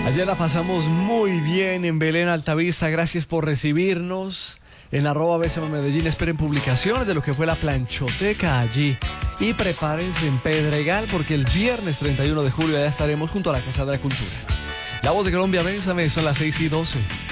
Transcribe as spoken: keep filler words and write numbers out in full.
Ayer la pasamos muy bien en Belén Altavista. Gracias por recibirnos. En arroba B S M Medellín esperen publicaciones de lo que fue la planchoteca allí. Y prepárense en Pedregal porque el viernes treinta y uno de julio ya estaremos junto a la Casa de la Cultura. La Voz de Colombia, Bésame, son las seis y doce.